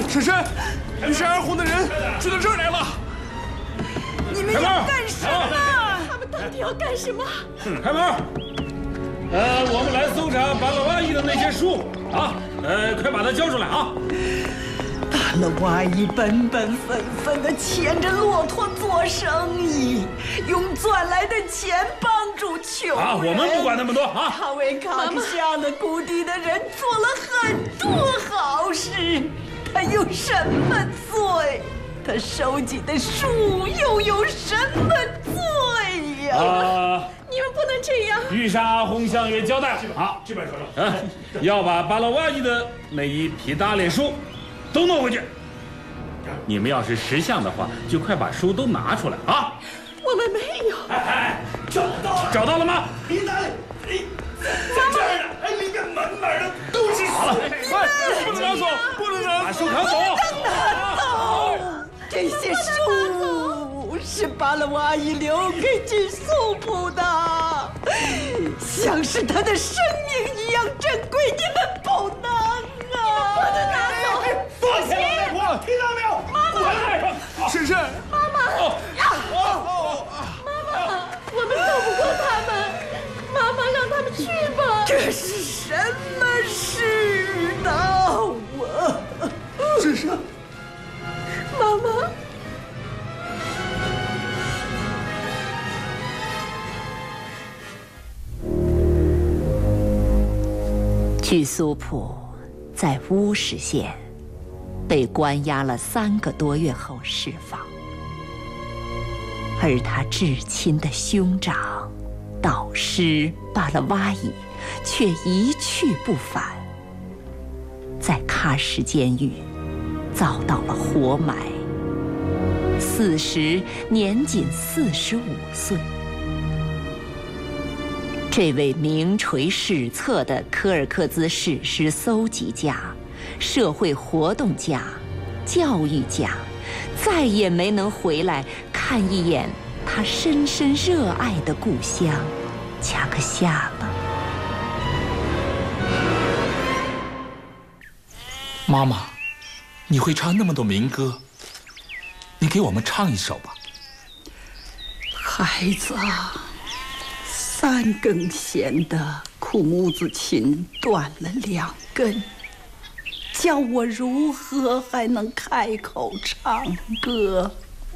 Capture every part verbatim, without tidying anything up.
婶婶，于山二红的人追到这儿来了。 你们要干什么？他们到底要干什么？ 开门！呃，我们来搜查巴勒瓦伊的那些书啊，呃，快把它交出来啊！ 巴勒瓦伊本本分分的牵着骆驼做生意，用赚来的钱帮助穷人。 啊，我们不管那么多啊！ 他为卡克夏的谷地的人做了很多好事，他有什么罪？他收集的书又有什么罪呀？ 啊！ 你们不能这样！ 玉山阿红向月交代啊， 这边说说， 啊，要把巴勒瓦伊的那一批大列书都弄回去。你们要是识相的话，就快把书都拿出来啊！ 我们没有。 哎哎，找到了，找到了吗？ 你哪里？你在这儿呢！哎，里面满满的都是书。 好了，快，不能拿走，不能拿，把书拿走。 拿走！这些书是巴勒瓦伊留给君素普的，像是他的生命一样珍贵，你们不能啊！不能拿走！ 放下外婆，听到没有？妈妈，婶婶， 妈妈，妈妈，我们斗不过他们，妈妈让他们去吧。这是什么世道啊！ 婶婶， 妈妈。居苏普在乌什县被关押了三个多月后释放，而他至亲的兄长、导师巴勒瓦伊却一去不返，在喀什监狱遭到了活埋，死时年仅四十五岁。这位名垂史册的柯尔克孜史诗搜集家、社会活动家、教育家，再也没能回来看一眼他深深热爱的故乡恰克夏了。 妈妈，你会唱那么多民歌，你给我们唱一首吧。 孩子啊，三根弦的苦木子琴断了两根，叫我如何还能开口唱歌？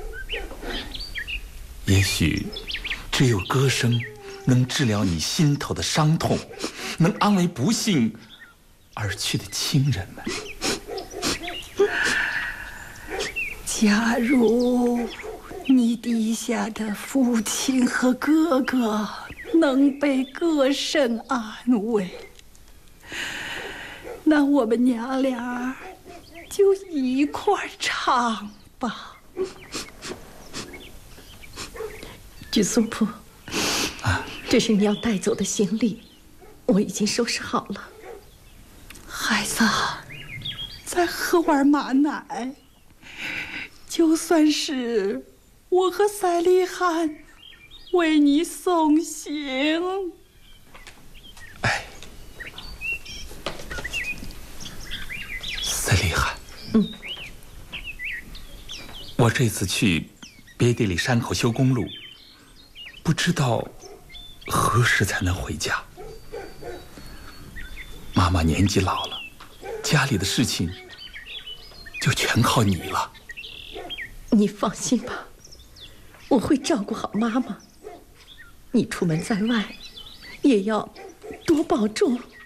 也许只有歌声能治疗你心头的伤痛，能安慰不幸而去的亲人们。 假如你底下的父亲和哥哥能被歌声安慰，那我们娘俩就一块儿唱吧。 居苏普，这是你要带走的行李，我已经收拾好了。 孩子，再喝碗马奶，就算是我和赛利汉为你送行。 哎，赛利汉， 嗯， 我这次去别地里山口修公路，不知道何时才能回家。妈妈年纪老了，家里的事情就全靠你了。 你放心吧，我会照顾好妈妈。你出门在外，也要多保重。